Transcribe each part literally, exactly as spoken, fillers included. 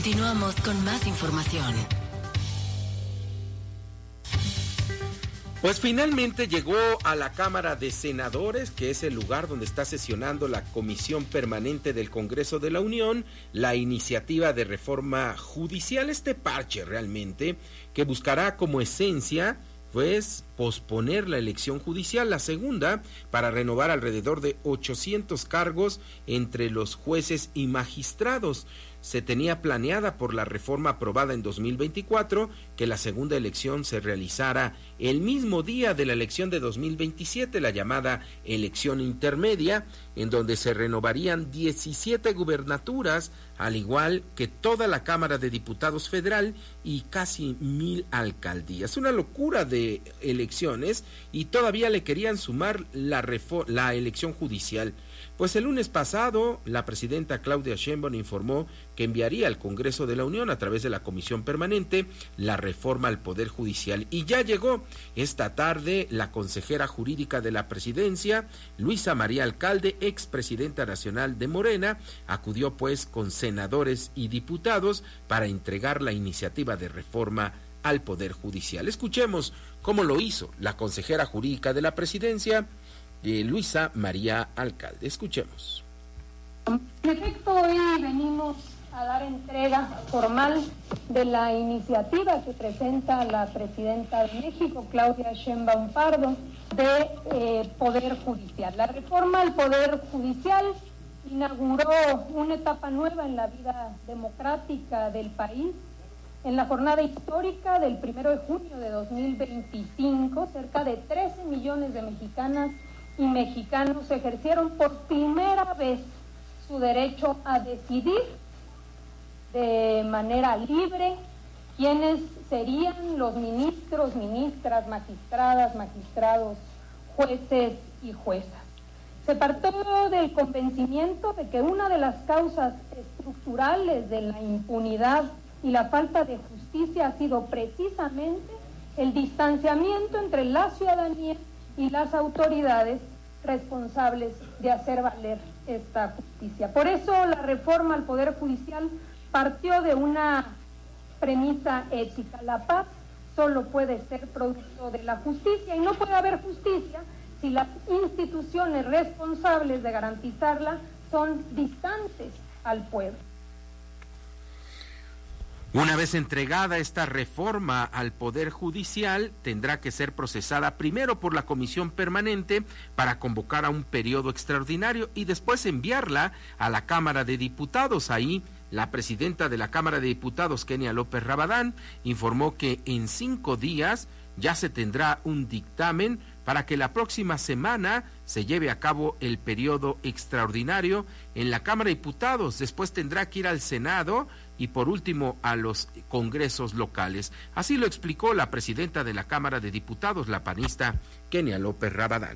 Continuamos con más información. Pues finalmente llegó a la Cámara de Senadores, que es el lugar donde está sesionando la Comisión Permanente del Congreso de la Unión, la iniciativa de reforma judicial, este parche realmente, que buscará como esencia, pues, posponer la elección judicial, la segunda, para renovar alrededor de ochocientos cargos entre los jueces y magistrados. Se tenía planeada por la reforma aprobada en dos mil veinticuatro que la segunda elección se realizara el mismo día de la elección de dos mil veintisiete, la llamada elección intermedia, en donde se renovarían diecisiete gubernaturas, al igual que toda la Cámara de Diputados Federal y casi mil alcaldías. Una locura de elecciones, y todavía le querían sumar la, refor- la elección judicial. Pues el lunes pasado, la presidenta Claudia Sheinbaum informó que enviaría al Congreso de la Unión, a través de la Comisión Permanente, la reforma al Poder Judicial. Y ya llegó esta tarde la consejera jurídica de la presidencia, Luisa María Alcalde, expresidenta nacional de Morena, acudió pues con senadores y diputados para entregar la iniciativa de reforma al Poder Judicial. Escuchemos cómo lo hizo la consejera jurídica de la presidencia, Eh, Luisa María Alcalde. Escuchemos. En efecto, hoy venimos a dar entrega formal de la iniciativa que presenta la presidenta de México, Claudia Sheinbaum Pardo, de eh, Poder Judicial. La reforma al Poder Judicial inauguró una etapa nueva en la vida democrática del país. En la jornada histórica del primero de junio de dos mil veinticinco, cerca de trece millones de mexicanas y mexicanos ejercieron por primera vez su derecho a decidir de manera libre quiénes serían los ministros, ministras, magistradas, magistrados, jueces y juezas. Se partió del convencimiento de que una de las causas estructurales de la impunidad y la falta de justicia ha sido precisamente el distanciamiento entre la ciudadanía y las autoridades responsables de hacer valer esta justicia. Por eso la reforma al Poder Judicial partió de una premisa ética: la paz solo puede ser producto de la justicia, y no puede haber justicia si las instituciones responsables de garantizarla son distantes al pueblo. Una vez entregada esta reforma al Poder Judicial, tendrá que ser procesada primero por la Comisión Permanente para convocar a un periodo extraordinario y después enviarla a la Cámara de Diputados. Ahí, la presidenta de la Cámara de Diputados, Kenia López Rabadán, informó que en cinco días ya se tendrá un dictamen para que la próxima semana se lleve a cabo el periodo extraordinario en la Cámara de Diputados. Después tendrá que ir al Senado y por último a los congresos locales. Así lo explicó la presidenta de la Cámara de Diputados, la panista Kenia López Rabadán.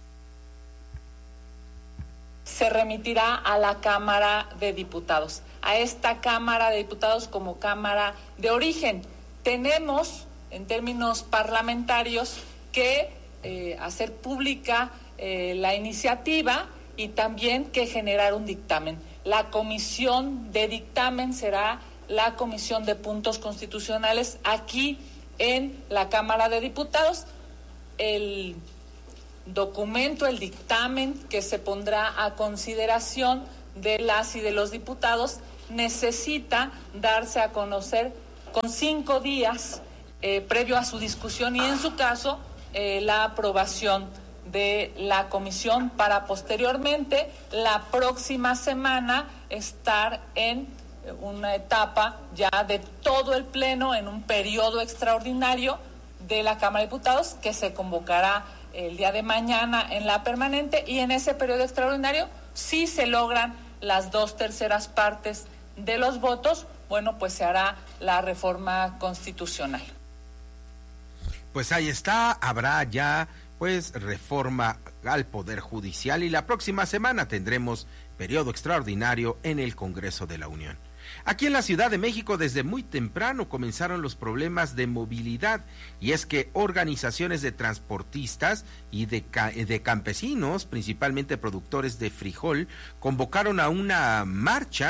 Se remitirá a la Cámara de Diputados, a esta Cámara de Diputados como Cámara de origen. Tenemos, en términos parlamentarios, que eh, hacer pública eh, la iniciativa y también que generar un dictamen. La comisión de dictamen será la Comisión de Puntos Constitucionales aquí en la Cámara de Diputados. El documento, el dictamen que se pondrá a consideración de las y de los diputados necesita darse a conocer con cinco días eh, previo a su discusión y en su caso eh, la aprobación de la comisión para posteriormente la próxima semana estar en una etapa ya de todo el pleno en un periodo extraordinario de la Cámara de Diputados que se convocará el día de mañana en la permanente, y en ese periodo extraordinario si se logran las dos terceras partes de los votos, bueno, pues se hará la reforma constitucional. Pues ahí está, habrá ya pues reforma al Poder Judicial y la próxima semana tendremos periodo extraordinario en el Congreso de la Unión. Aquí en la Ciudad de México desde muy temprano comenzaron los problemas de movilidad, y es que organizaciones de transportistas y de, ca- de campesinos, principalmente productores de frijol, convocaron a una marcha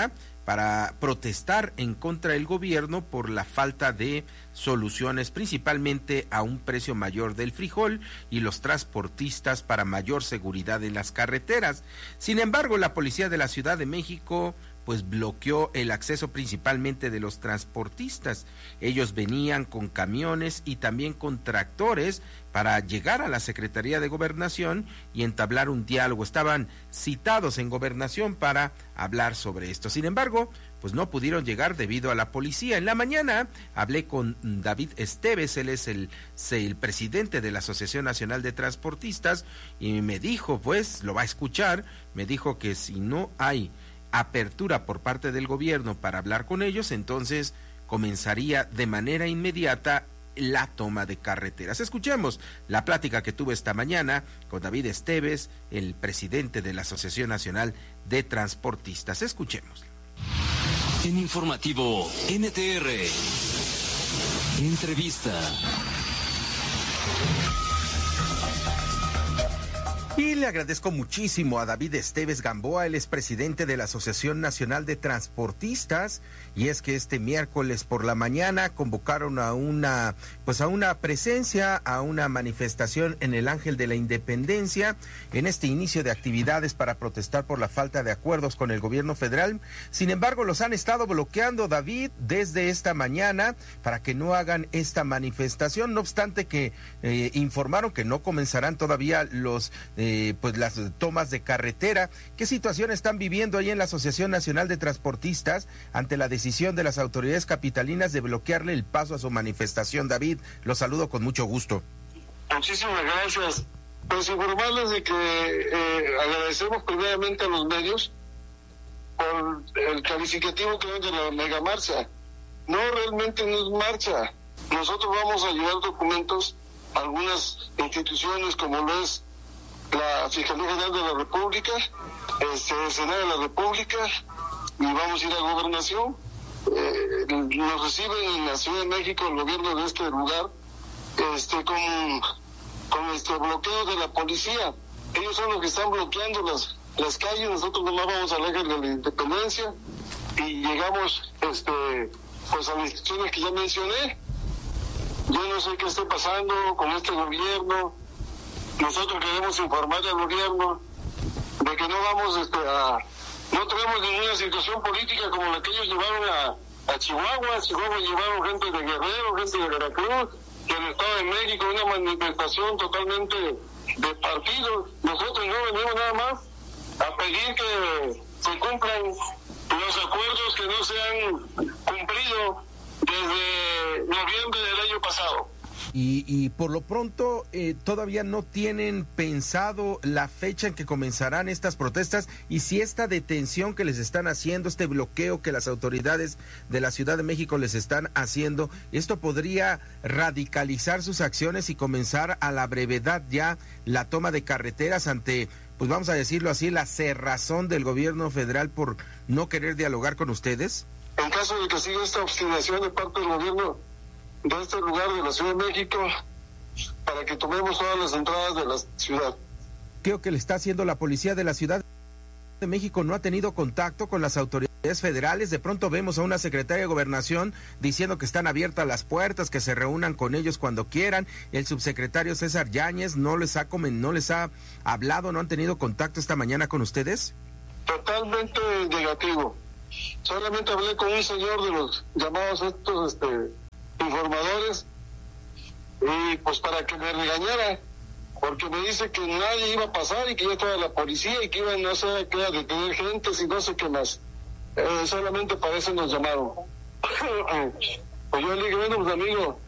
para protestar en contra del gobierno por la falta de soluciones, principalmente a un precio mayor del frijol y los transportistas para mayor seguridad en las carreteras. Sin embargo, la policía de la Ciudad de México pues bloqueó el acceso principalmente de los transportistas. Ellos venían con camiones y también con tractores para llegar a la Secretaría de Gobernación y entablar un diálogo. Estaban citados en Gobernación para hablar sobre esto. Sin embargo, pues no pudieron llegar debido a la policía. En la mañana hablé con David Esteves, él es el, el presidente de la Asociación Nacional de Transportistas, y me dijo, pues, lo va a escuchar, me dijo que si no hay apertura por parte del gobierno para hablar con ellos, entonces comenzaría de manera inmediata la toma de carreteras. Escuchemos la plática que tuve esta mañana con David Esteves, el presidente de la Asociación Nacional de Transportistas. Escuchemos. En Informativo N T R, entrevista. Y le agradezco muchísimo a David Esteves Gamboa, él es presidente de la Asociación Nacional de Transportistas, y es que este miércoles por la mañana convocaron a una, pues a una presencia, a una manifestación en el Ángel de la Independencia, en este inicio de actividades para protestar por la falta de acuerdos con el gobierno federal. Sin embargo, los han estado bloqueando, David, desde esta mañana para que no hagan esta manifestación, no obstante que eh, informaron que no comenzarán todavía los Eh, pues las tomas de carretera. ¿Qué situación están viviendo ahí en la Asociación Nacional de Transportistas ante la decisión de las autoridades capitalinas de bloquearle el paso a su manifestación? David, los saludo con mucho gusto. Muchísimas gracias. Pues informarles de que eh, agradecemos primeramente a los medios por el calificativo que dan de la mega marcha. No, realmente no es marcha. Nosotros vamos a llevar documentos a algunas instituciones como lo es la Fiscalía General de la República, este, el Senado de la República, y vamos a ir a Gobernación. Eh, nos reciben en la Ciudad de México el gobierno de este lugar este con, con este bloqueo de la policía. Ellos son los que están bloqueando las, las calles. Nosotros nomás vamos al Ángel de la Independencia y llegamos este pues a las instituciones que ya mencioné. Yo no sé qué está pasando con este gobierno. Nosotros queremos informarle al gobierno de que no vamos este, a... no tenemos ninguna situación política como la que ellos llevaron a, a Chihuahua. A Chihuahua llevaron gente de Guerrero, gente de Veracruz, y el Estado de México, una manifestación totalmente de partidos. Nosotros no venimos nada más a pedir que se cumplan los acuerdos que no se han cumplido desde noviembre del año pasado. Y, y por lo pronto eh, todavía no tienen pensado la fecha en que comenzarán estas protestas, y si esta detención que les están haciendo, este bloqueo que las autoridades de la Ciudad de México les están haciendo, esto podría radicalizar sus acciones y comenzar a la brevedad ya la toma de carreteras ante, pues vamos a decirlo así, la cerrazón del gobierno federal por no querer dialogar con ustedes. En caso de que siga esta obstinación de parte del gobierno de este lugar de la Ciudad de México, para que tomemos todas las entradas de la ciudad. Creo que le está haciendo la policía de la Ciudad de México. No ha tenido contacto con las autoridades federales. De pronto vemos a una secretaria de Gobernación diciendo que están abiertas las puertas, que se reúnan con ellos cuando quieran. El subsecretario César Yáñez no les ha comen, no les ha hablado, no han tenido contacto esta mañana con ustedes. Totalmente negativo. Solamente hablé con un señor de los llamados estos este informadores, y pues para que me regañara, porque me dice que nadie iba a pasar y que ya estaba la policía y que iban no sé qué a detener gente y no sé qué más. Eh, solamente para eso nos llamaron. Pues yo le digo, bueno, pues amigo,